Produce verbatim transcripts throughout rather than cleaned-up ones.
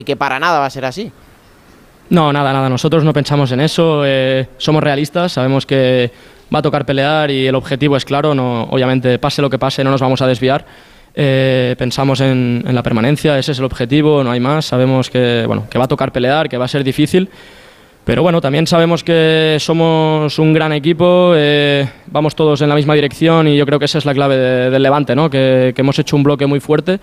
que para nada va a ser así. No, nada, nada. Nosotros no pensamos en eso. Eh, somos realistas, sabemos que va a tocar pelear y el objetivo es claro. No, obviamente, pase lo que pase, no nos vamos a desviar. Eh, pensamos en, en la permanencia, ese es el objetivo, no hay más. Sabemos que, bueno, que va a tocar pelear, que va a ser difícil. Pero bueno, también sabemos que somos un gran equipo, eh, vamos todos en la misma dirección y yo creo que esa es la clave de, del Levante, ¿no? Que, que hemos hecho un bloque muy fuerte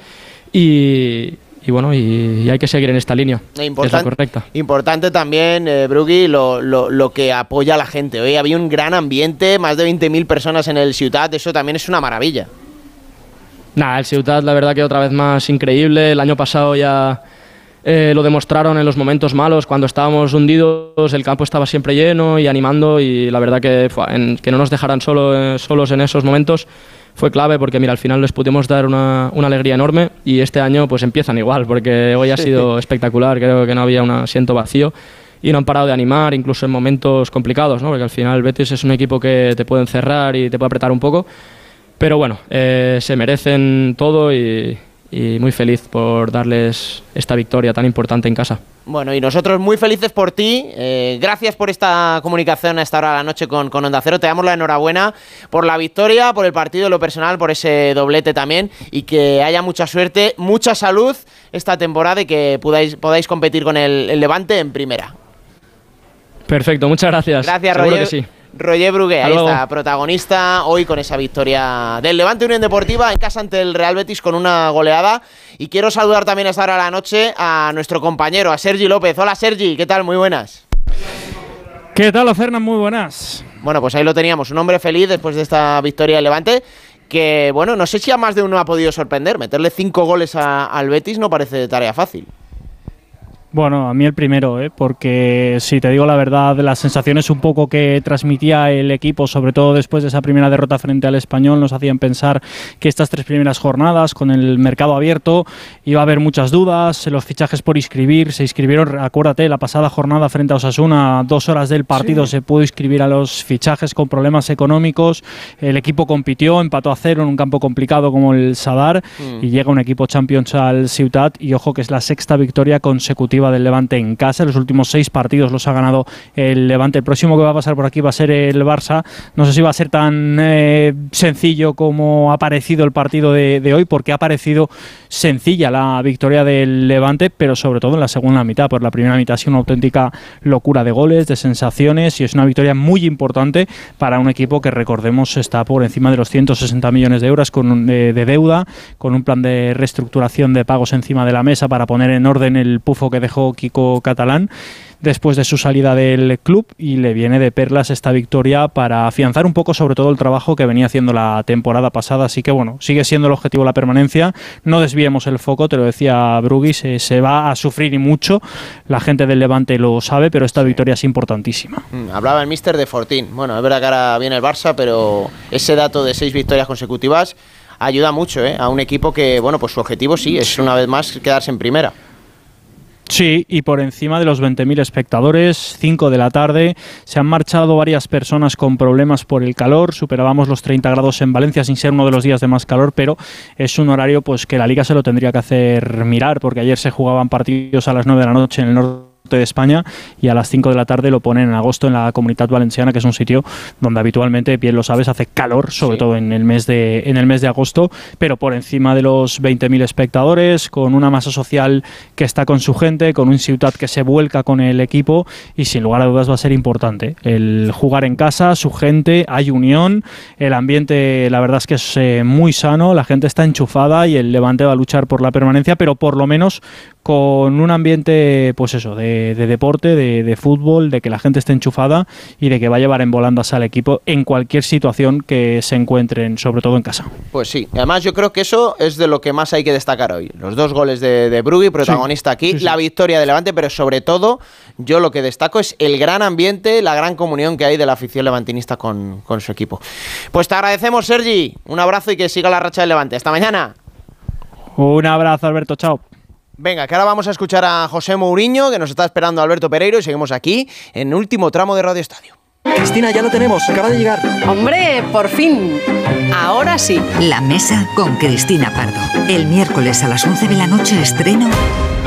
y... Y bueno, y, y hay que seguir en esta línea, Importan- es la correcta. Importante también, eh, Brugui, lo, lo, lo que apoya a la gente. Hoy había un gran ambiente, más de veinte mil personas en el Ciutat, eso también es una maravilla. Nada, el Ciutat la verdad que otra vez más increíble. El año pasado ya eh, lo demostraron en los momentos malos, cuando estábamos hundidos, el campo estaba siempre lleno y animando y la verdad que, fue, en, que no nos dejaran solo, eh, solos en esos momentos fue clave porque mira, al final les pudimos dar una, una alegría enorme y este año pues empiezan igual porque hoy ha sido espectacular, creo que no había un asiento vacío y no han parado de animar incluso en momentos complicados, ¿no? Porque al final el Betis es un equipo que te puede encerrar y te puede apretar un poco, pero bueno, eh, se merecen todo y, y muy feliz por darles esta victoria tan importante en casa. Bueno, y nosotros muy felices por ti. Eh, gracias por esta comunicación a esta hora de la noche con, con Onda Cero. Te damos la enhorabuena por la victoria, por el partido, en lo personal, por ese doblete también. Y que haya mucha suerte, mucha salud esta temporada y que podáis, podáis competir con el, el Levante en primera. Perfecto, muchas gracias. Gracias, Seguro Roger. que sí. Roger Brugué, ahí luego. está, protagonista hoy con esa victoria del Levante Unión Deportiva en casa ante el Real Betis con una goleada. Y quiero saludar también a esta hora de la noche a nuestro compañero, a Sergi López. Hola Sergi, ¿qué tal? Muy buenas. ¿Qué tal, Ocerna? Muy buenas. Bueno, pues ahí lo teníamos, un hombre feliz después de esta victoria del Levante. Que, bueno, no sé si a más de uno ha podido sorprender. Meterle cinco goles a, al Betis no parece tarea fácil. Bueno, a mí el primero, ¿eh? Porque si te digo la verdad, las sensaciones un poco que transmitía el equipo, sobre todo después de esa primera derrota frente al Español, nos hacían pensar que estas tres primeras jornadas, con el mercado abierto, iba a haber muchas dudas, los fichajes por inscribir, se inscribieron, acuérdate, la pasada jornada frente a Osasuna, dos horas del partido sí. Se pudo inscribir a los fichajes con problemas económicos, el equipo compitió, empató a cero en un campo complicado como el Sadar, mm. y llega un equipo Champions al Ciutat, y ojo que es la sexta victoria consecutiva del Levante en casa. Los últimos seis partidos los ha ganado el Levante. El próximo que va a pasar por aquí va a ser el Barça. No sé si va a ser tan eh, sencillo como ha parecido el partido de, de hoy, porque ha parecido sencilla la victoria del Levante, pero sobre todo en la segunda mitad. Por la primera mitad ha sido una auténtica locura de goles, de sensaciones, y es una victoria muy importante para un equipo que, recordemos, está por encima de los ciento sesenta millones de euros con, de, de deuda, con un plan de reestructuración de pagos encima de la mesa para poner en orden el pufo que dejó Kiko Catalán después de su salida del club, y le viene de perlas esta victoria para afianzar un poco sobre todo el trabajo que venía haciendo la temporada pasada. Así que bueno, sigue siendo el objetivo la permanencia, no desviemos el foco, te lo decía Brugui, se, se va a sufrir y mucho, la gente del Levante lo sabe, pero esta victoria es importantísima. Mm, hablaba el míster de Fortín. Bueno, es verdad que ahora viene el Barça, pero ese dato de seis victorias consecutivas ayuda mucho, ¿eh? A un equipo que, bueno, pues su objetivo sí es una vez más quedarse en primera. Sí, y por encima de los veinte mil espectadores, cinco de la tarde, se han marchado varias personas con problemas por el calor, superábamos los treinta grados en Valencia sin ser uno de los días de más calor, pero es un horario pues que la Liga se lo tendría que hacer mirar, porque ayer se jugaban partidos a las nueve de la noche en el norte de España y a las cinco de la tarde lo ponen en agosto en la Comunitat Valenciana, que es un sitio donde habitualmente, bien lo sabes, hace calor, sobre sí. todo en el mes de en el mes de agosto, pero por encima de los veinte mil espectadores, con una masa social que está con su gente, con un Ciutat que se vuelca con el equipo, y sin lugar a dudas va a ser importante el jugar en casa, su gente, hay unión, el ambiente la verdad es que es eh, muy sano, la gente está enchufada y el Levante va a luchar por la permanencia, pero por lo menos con un ambiente, pues eso, de, de deporte, de, de fútbol, de que la gente esté enchufada y de que va a llevar en volandas al equipo en cualquier situación que se encuentren, sobre todo en casa. Pues sí, además yo creo que eso es de lo que más hay que destacar hoy. Los dos goles de, de Brugui, protagonista sí, aquí, sí, sí. La victoria de Levante, pero sobre todo yo lo que destaco es el gran ambiente, la gran comunión que hay de la afición levantinista con, con su equipo. Pues te agradecemos, Sergi, un abrazo y que siga la racha del Levante. Hasta mañana. Un abrazo, Alberto, chao. Venga, que ahora vamos a escuchar a José Mourinho, que nos está esperando Alberto Pereiro, y seguimos aquí en último tramo de Radio Estadio. Cristina, ya lo tenemos, acaba de llegar. ¡Hombre, por fin! Ahora sí. La Mesa con Cristina Pardo. El miércoles a las once de la noche estreno